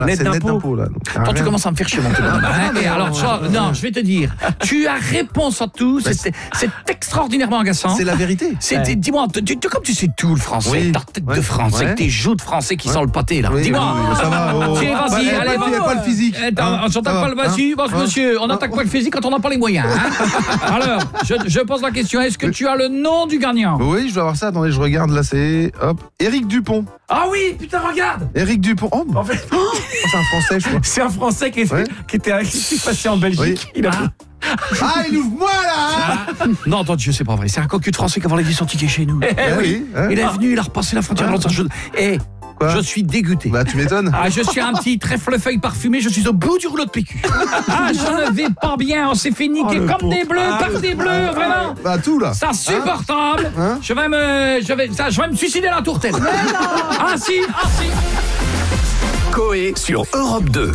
Net d'impôt, là. Donc, Quand tu commences à me faire chier, mon truc. Et alors, non, je vais te dire, tu as réponse à tout, c'est extraordinairement agaçant. C'est la vérité. Dis-moi, comme tu sais tout le français, ta tête de français, avec tes joues de français qui sent le pâté, là. Oui, Dis-moi. ça va. Vas-y, allez, Il n'y a pas le physique. On s'attaque pas le vas-y, monsieur, on n'attaque pas le physique quand on n'a pas les moyens. Alors, je pose la question, est-ce que tu as le nom du gagnant? Oui, je dois avoir ça. Attendez, je regarde, là, c'est... Hop, Éric Dupont. Ah oui, putain, regarde. Éric Dupont. Oh, En fait, c'est un Français, je crois. c'est un Français qui était passé en Belgique. Oui. Il ouvre moi, là. Non, attends, c'est pas vrai. C'est un cocu de français qui a volé son ticket chez nous. Oui. Il est venu, il a repassé la frontière. Je suis dégoûté. Bah, tu m'étonnes. Je suis un petit trèfle-feuille parfumé, je suis au bout du rouleau de PQ. Je ne vais pas bien, on s'est fait niquer comme des bleus, par des bleus, vraiment. Bah, tout, là. C'est insupportable. Je vais me suicider à la tourtelle. Ah si. Coé sur Europe 2.